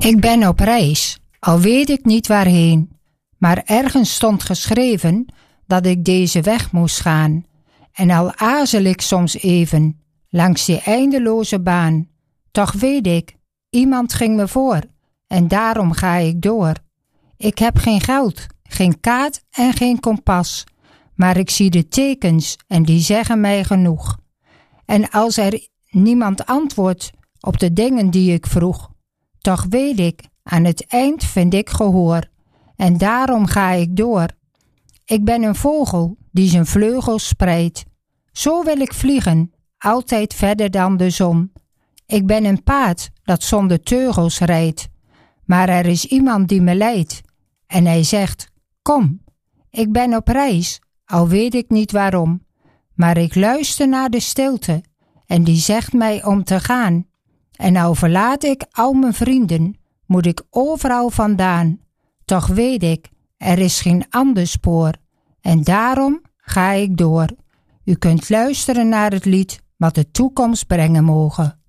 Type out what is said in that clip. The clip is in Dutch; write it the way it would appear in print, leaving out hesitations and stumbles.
Ik ben op reis, al weet ik niet waarheen, maar ergens stond geschreven dat ik deze weg moest gaan. En al aarzel ik soms even, langs die eindeloze baan, toch weet ik, iemand ging me voor, en daarom ga ik door. Ik heb geen geld, geen kaart en geen kompas, maar ik zie de tekens en die zeggen mij genoeg. En als er niemand antwoordt op de dingen die ik vroeg, toch weet ik, aan het eind vind ik gehoor, en daarom ga ik door. Ik ben een vogel die zijn vleugels spreidt. Zo wil ik vliegen, altijd verder dan de zon. Ik ben een paard dat zonder teugels rijdt, maar er is iemand die me leidt. En hij zegt, kom, ik ben op reis, al weet ik niet waarom. Maar ik luister naar de stilte, en die zegt mij om te gaan. En al verlaat ik al mijn vrienden, moet ik overal vandaan. Toch weet ik, er is geen ander spoor, en daarom ga ik door. U kunt luisteren naar het lied wat de toekomst brengen mogen.